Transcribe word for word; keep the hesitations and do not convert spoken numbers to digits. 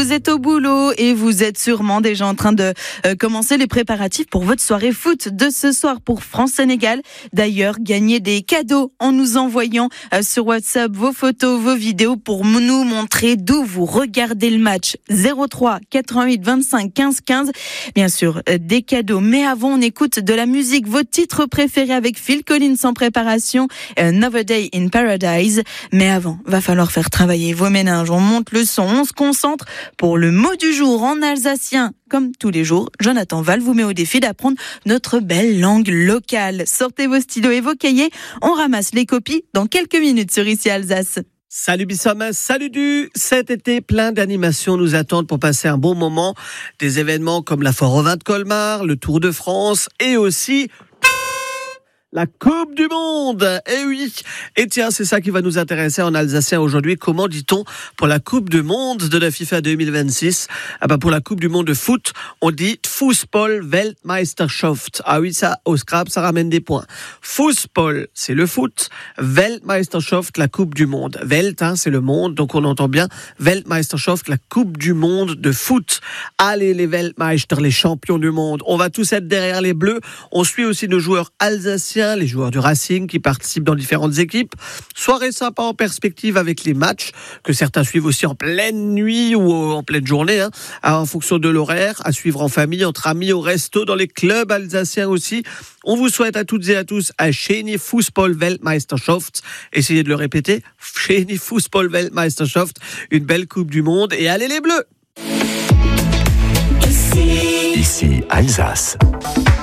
vous êtes au boulot et vous êtes sûrement déjà en train de euh, commencer les préparatifs pour votre soirée foot de ce soir pour France-Sénégal. D'ailleurs, gagnez des cadeaux en nous envoyant euh, sur WhatsApp vos photos, vos vidéos pour nous montrer d'où vous regardez le match. zéro trois quatre-vingt-huit vingt-cinq quinze quinze. Bien sûr, euh, des cadeaux. Mais avant, on écoute de la musique. Vos titres préférés avec Phil Collins en préparation. Another Day in Paradise. Mais avant, va falloir faire travailler vos méninges. On monte le son, on se concentre pour le mot du jour en alsacien. Comme tous les jours, Jonathan Val vous met au défi d'apprendre notre belle langue locale. Sortez vos stylos et vos cahiers. On ramasse les copies dans quelques minutes sur Ici Alsace. Salut Bissom, salut du. Cet été, plein d'animations nous attendent pour passer un bon moment. Des événements comme la Foire au vin de Colmar, le Tour de France et aussi la Coupe du Monde. Eh oui. Et tiens, c'est ça qui va nous intéresser en alsacien aujourd'hui. Comment dit-on pour la Coupe du Monde de la FIFA deux mille vingt-six? Ah bah pour la Coupe du Monde de foot, on dit Fußball-Weltmeisterschaft. Ah oui, ça, au Scrabble, ça ramène des points. Fußball, c'est le foot. Weltmeisterschaft, la Coupe du Monde. Welt, hein, c'est le monde, donc on entend bien Weltmeisterschaft, la Coupe du Monde de foot. Allez, les Weltmeister, les champions du monde. On va tous être derrière les Bleus. On suit aussi nos joueurs alsaciens, les joueurs du Racing qui participent dans différentes équipes. Soirée sympa en perspective avec les matchs que certains suivent aussi en pleine nuit ou en pleine journée, hein, en fonction de l'horaire, à suivre en famille, entre amis, au resto, dans les clubs alsaciens aussi. On vous souhaite à toutes et à tous un schöne Fußball-Weltmeisterschaft. Essayez de le répéter. Schöne Fußball-Weltmeisterschaft. Une belle Coupe du Monde. Et allez les Bleus! Ici, Ici Alsace.